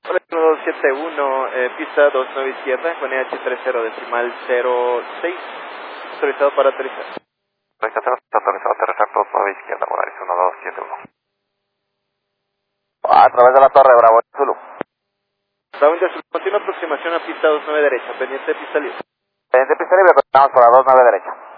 Hola, 271, pista 29 izquierda, con EH30 decimal 06, autorizado para aterrizar. Registración autorizado a aterrizar 29 izquierda, Polaris 1271. A través de la torre, Bravo Zulu. Bravo Inter Zulu, continua aproximación a pista 29 derecha, pendiente de pista libre. Pendiente pista libre, pero estamos por la 29 derecha.